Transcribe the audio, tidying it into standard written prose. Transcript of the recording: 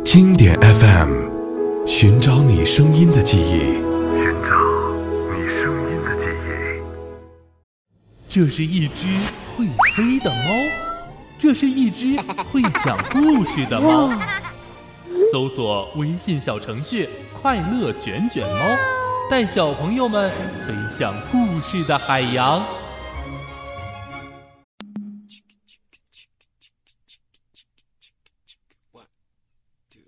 经典 FM， 寻找你声音的记忆，寻找你声音的记忆。 这是一只会飞的猫，这是一只会讲故事的猫。搜索微信小程序快乐卷卷猫，带小朋友们飞向故事的海洋。